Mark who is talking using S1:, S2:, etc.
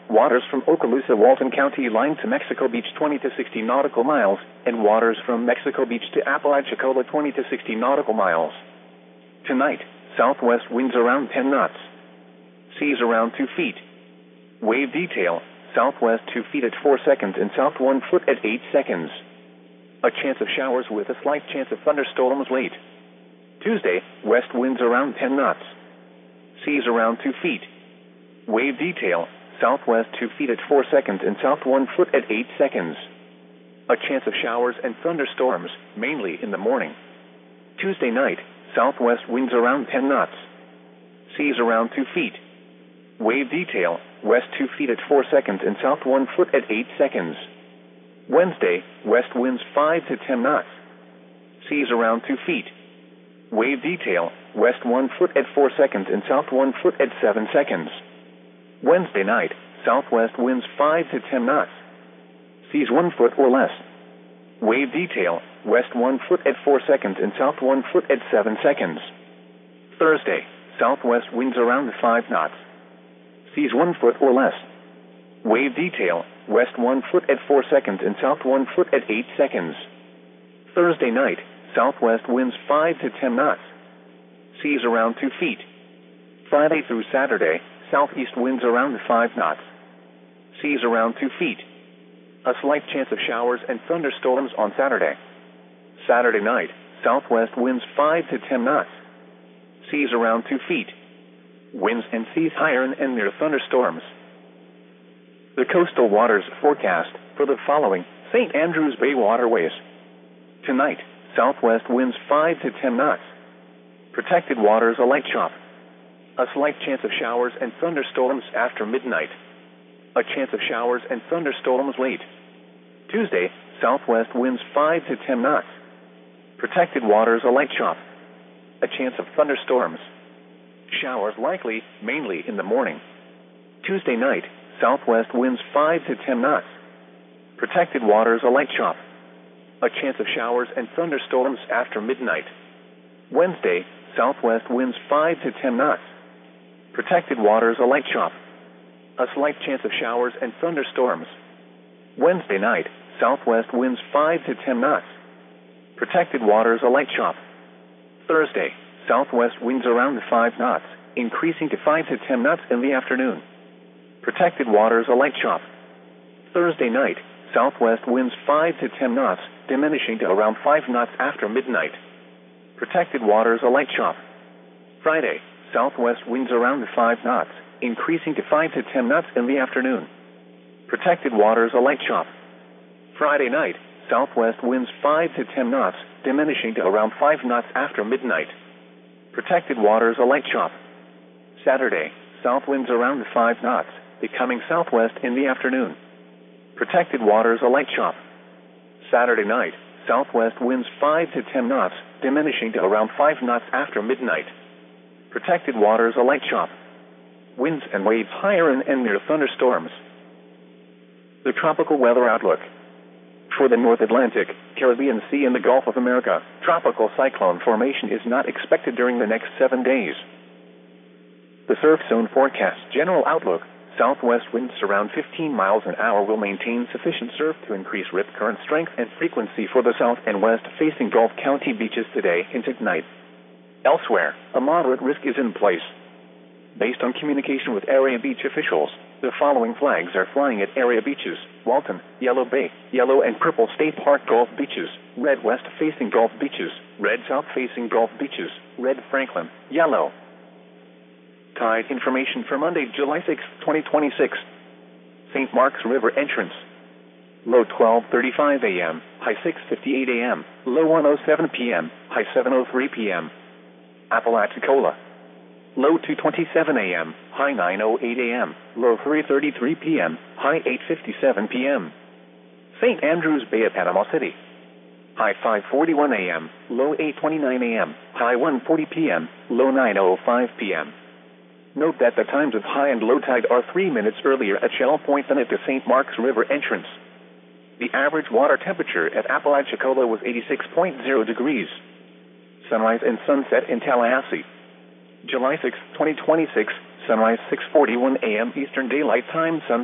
S1: waters from Okaloosa, Walton County line to Mexico Beach 20 to 60 nautical miles, and waters from Mexico Beach to Apalachicola 20 to 60 nautical miles. Tonight, southwest winds around 10 knots. Seas around 2 feet. Wave detail, southwest 2 feet at 4 seconds and south 1 foot at 8 seconds. A chance of showers with a slight chance of thunderstorms late. Tuesday, west winds around 10 knots. Seas around 2 feet. Wave detail, southwest 2 feet at 4 seconds and south 1 foot at 8 seconds. A chance of showers and thunderstorms, mainly in the morning. Tuesday night, southwest winds around 10 knots. Seas around 2 feet. Wave detail, west 2 feet at 4 seconds and south 1 foot at 8 seconds. Wednesday, west winds 5 to 10 knots. Seas around 2 feet. Wave detail, west 1 foot at 4 seconds and south 1 foot at 7 seconds. Wednesday night, southwest winds 5 to 10 knots. Seas 1 foot or less. Wave detail, west 1 foot at 4 seconds and south 1 foot at 7 seconds. Thursday, southwest winds around 5 knots. Seas 1 foot or less. Wave detail, west 1 foot at 4 seconds and south 1 foot at 8 seconds. Thursday night, southwest winds 5 to 10 knots. Seas around 2 feet. Friday through Saturday, southeast winds around 5 knots. Seas around 2 feet. A slight chance of showers and thunderstorms on Saturday. Saturday night, southwest winds 5 to 10 knots. Seas around 2 feet. Winds and seas higher and near thunderstorms. The coastal waters forecast for the following St. Andrews Bay waterways. Tonight, southwest winds 5 to 10 knots. Protected waters a light chop. A slight chance of showers and thunderstorms after midnight. A chance of showers and thunderstorms late. Tuesday, southwest winds 5 to 10 knots. Protected waters a light chop. A chance of thunderstorms. Showers likely, mainly in the morning. Tuesday night, southwest winds 5 to 10 knots. Protected waters a light chop. A chance of showers and thunderstorms after midnight. Wednesday, southwest winds 5 to 10 knots. Protected waters a light chop. A slight chance of showers and thunderstorms. Wednesday night, southwest winds 5 to 10 knots. Protected waters a light chop. Thursday, southwest winds around 5 knots, increasing to 5 to 10 knots in the afternoon. Protected waters a light chop. Thursday night, southwest winds 5 to 10 knots, diminishing to around 5 knots after midnight. Protected waters a light chop. Friday, southwest winds around 5 knots, increasing to 5 to 10 knots in the afternoon. Protected waters a light chop. Friday night, southwest winds 5 to 10 knots, diminishing to around 5 knots after midnight. Protected waters a light chop. Saturday, south winds around 5 knots, becoming southwest in the afternoon. Protected waters a light chop. Saturday night, southwest winds 5 to 10 knots, diminishing to around 5 knots after midnight. Protected waters a light chop. Winds and waves higher and near thunderstorms. The tropical weather outlook. For the North Atlantic, Caribbean Sea and the Gulf of America, tropical cyclone formation is not expected during the next 7 days. The surf zone forecast general outlook. Southwest winds around 15 miles an hour will maintain sufficient surf to increase rip current strength and frequency for the south and west facing Gulf County beaches today into tonight. Elsewhere, a moderate risk is in place. Based on communication with area beach officials, the following flags are flying at area beaches: Walton, Yellow Bay, Yellow and Purple State Park Gulf beaches, red west facing Gulf beaches, red south facing Gulf beaches, red Franklin, yellow. Tide information for Monday, July 6, 2026. St. Mark's River entrance. Low 12:35 a.m., high 6:58 a.m., low 1:07 p.m., high 7:03 p.m. Apalachicola. Low 2:27 a.m., high 9:08 a.m., low 3:33 p.m., high 8:57 p.m. St. Andrews Bay at Panama City. High 5:41 a.m., low 8:29 a.m., high 1:40 p.m., low 9:05 p.m. Note that the times of high and low tide are 3 minutes earlier at Shell Point than at the St. Mark's River entrance. The average water temperature at Apalachicola was 86.0 degrees. Sunrise and sunset in Tallahassee. July 6, 2026, sunrise 6:41 a.m. Eastern Daylight Time, sunset